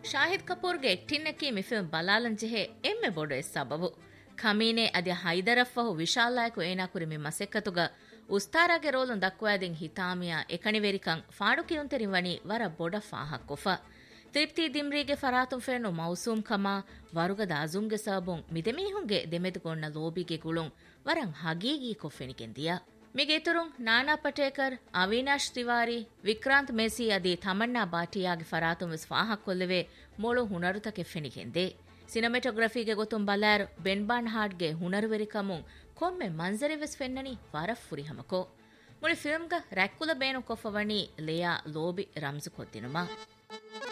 ಶಾಹಿದ್ ಕಪೂರ್ಗೆ ಎಟ್ಟಿನ್ನಕಿ ಮಿಫಿಲ್ಮ್ ಬಲಾಲನ್ ಜೆಹೆ ಎಮ್ಮೆ ಬೋಡು ಸಬಬು ಕಮೀನೆ ಅದಿ ಹೈದರಫ್ಫಹು ವಿಶಾಲಾಯಕು ಏನಾಕುರಿ ಮಿ ಮಸೆಕ್ಕತುಗ ಉಸ್ತಾರಾಗೆ ರೋಲುನ್ ದಕ್ವಾದಿಂ ಹಿತಾಮಿಯಾ ಎಕಣಿವೆರಿಕಂ ಫಾಡುಕಿಯುಂತೆರಿವಣಿ ವರ ಬೊಡ ಫಾಹಕ್ಕೊಫ ತಿಪ್ತಿ ದಿಮ್ರಿಗೆ ಫರಾತುಂ ಫೆನ್ನು ಮೌಸೂಮ್ ಕಮಾ ವರುಗದ ಅಜುಂಗೆ ಸಬುಂ ಮಿದೆಮೀಹುಂಗೆ ದೆಮೆದುಗೊಣ್ಣ ಲೋಬಿಗೆ ಗುಳುಂ ವರಂ ಹಗೀಗೀ ಕೊಫೆನಿಗೆಂದಿಯ ಮಿಗೆತುರುಂ ನಾನಾ ಪಟೇಕರ್ ಅವಿನಾಶ್ ತಿವಾರಿ ವಿಕ್ರಾಂತ್ ಮೆಸಿ ಅದಿ ತಮನ್ನಾ ಬಾಟಿಯಾಗೆ ಫರಾತುಂ ವಿಸ್ ಫಾಹಕ್ಕೊಲ್ಲೆವೆ ಮೊಳು ಹುಣರುತಕೆ ಫೆನಿಗೆಂದೆ ಸಿನೆಮೆಟೋಗ್ರಫಿಗೆ ಗೊತ್ತುಂ ಬಲಾರು ಬೆನ್ಬಾನ್ ಹಾಡ್ಗೆ ಹುಣರುವೆರಿಕಮುಂ ಕೊಮ್ಮೆ ಮಂಜರಿವೆಸ್ ಫೆನ್ನನಿ ವರಫ್ ಫುರಿಹಮಕೋ ಮುಳಿ ಫಿಲ್ಮ್ಗ ರ್ಯಾಕ್ಕುಲ ಬೇನು ಕೊಫವಣಿ ಲೇಯಾ ಲೋಬಿ ರಂಜು ಕೊದ್ದಿನುಮಾ